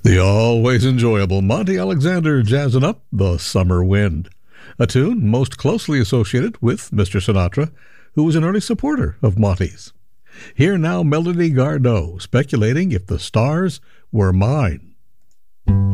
The always enjoyable Monty Alexander jazzing up the summer wind, a tune most closely associated with Mr. Sinatra, who was an early supporter of Monty's. Here now Melody Gardot speculating if the stars were mine.